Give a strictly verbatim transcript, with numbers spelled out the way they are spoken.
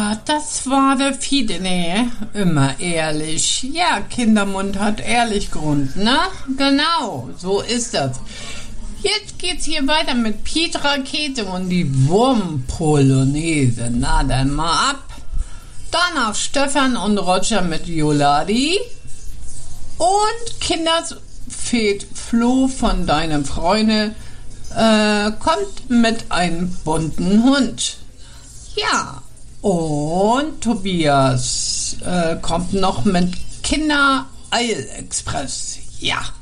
Ja, das war der Fiete, ne? Immer ehrlich. Ja, Kindermund hat ehrlich Grund, ne? Genau, so ist das. Jetzt geht's hier weiter mit Piet Rakete und die Wurmpolonaise. Na, dann mal ab. Danach Stefan und Roger mit Joladi. Und Kinders fehlt Flo von deinen Freunden äh, kommt mit einem bunten Hund. Ja, und Tobias äh, kommt noch mit Kinder Eilexpress. Ja.